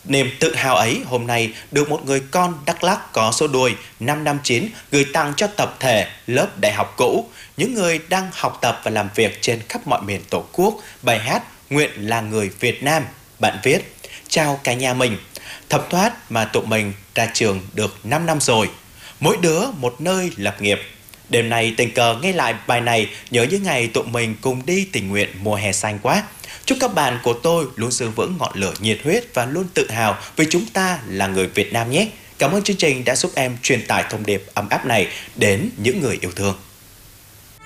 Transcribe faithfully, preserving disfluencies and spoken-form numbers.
Niềm tự hào ấy hôm nay được một người con Đắk Lắk có số đuôi năm năm chín gửi tặng cho tập thể lớp đại học cũ, những người đang học tập và làm việc trên khắp mọi miền Tổ quốc. Bài hát Nguyện là người Việt Nam. Bạn viết: chào cả nhà mình, thấm thoát mà tụi mình ra trường được năm năm rồi, mỗi đứa một nơi lập nghiệp. Đêm nay tình cờ nghe lại bài này, nhớ những ngày tụi mình cùng đi tình nguyện mùa hè xanh quá. Chúc các bạn của tôi luôn giữ vững ngọn lửa nhiệt huyết và luôn tự hào vì chúng ta là người Việt Nam nhé. Cảm ơn chương trình đã giúp em truyền tải thông điệp ấm áp này đến những người yêu thương.